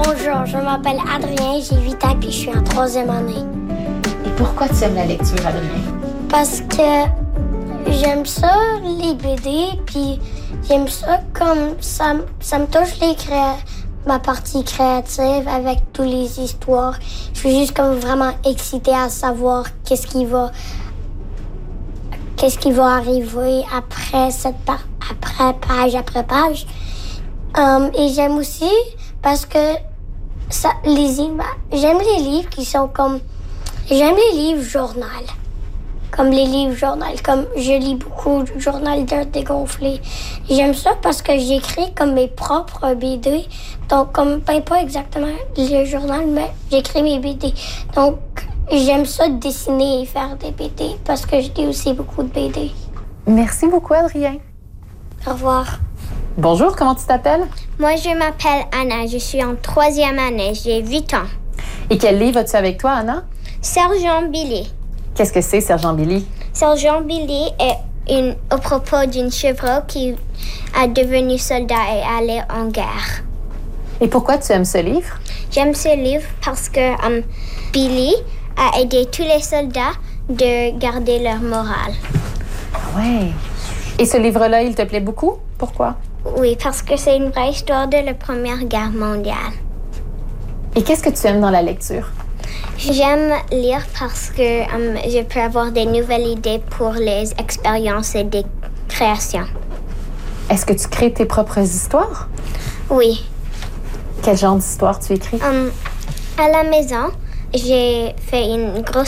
Bonjour, je m'appelle Adrien, j'ai 8 ans puis je suis en 3e année. Et pourquoi tu aimes la lecture, Adrien? Parce que j'aime ça, les BD, puis j'aime ça comme ça me touche ma partie créative avec toutes les histoires. Je suis juste comme vraiment excitée à savoir qu'est-ce qui va arriver après page après page. Et j'aime aussi parce que j'aime les livres qui sont comme... J'aime les livres journal. Comme les livres journal. Comme je lis beaucoup du journal d'heures dégonflé. J'aime ça parce que j'écris comme mes propres BD. Donc, comme pas exactement le journal, mais j'écris mes BD. Donc, j'aime ça dessiner et faire des BD parce que je lis aussi beaucoup de BD. Merci beaucoup, Adrien. Au revoir. Bonjour, comment tu t'appelles? Moi, je m'appelle Anna. Je suis en 3e année. J'ai 8 ans. Et quel livre as-tu avec toi, Anna? Sergent Billy. Qu'est-ce que c'est, Sergent Billy? Sergent Billy est au propos d'une chèvre qui a devenu soldat et allé en guerre. Et pourquoi tu aimes ce livre? J'aime ce livre parce que Billy a aidé tous les soldats de garder leur morale. Ah ouais. Et ce livre-là, il te plaît beaucoup? Pourquoi? Oui, parce que c'est une vraie histoire de la Première Guerre mondiale. Et qu'est-ce que tu aimes dans la lecture? J'aime lire parce que je peux avoir des nouvelles idées pour les expériences et des créations. Est-ce que tu crées tes propres histoires? Oui. Quel genre d'histoire tu écris? À la maison, j'ai fait une grosse